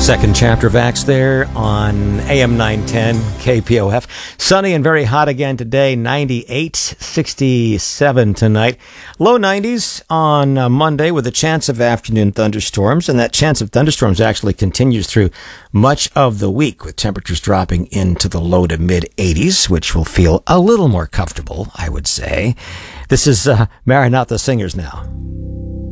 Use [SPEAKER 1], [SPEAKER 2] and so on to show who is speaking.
[SPEAKER 1] Second chapter of Acts there on AM 910 KPOF. Sunny and very hot again today, 98, 67 tonight. Low 90s on Monday with a chance of afternoon thunderstorms, and that chance of thunderstorms actually continues through much of the week with temperatures dropping into the low to mid 80s, which will feel a little more comfortable, I would say. This is Maranatha Singers now.